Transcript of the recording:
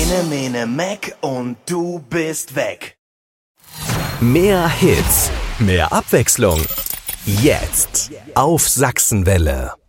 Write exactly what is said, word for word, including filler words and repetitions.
Ene, mene, Mac und du bist weg. Mehr Hits, mehr Abwechslung. Jetzt auf Sachsenwelle.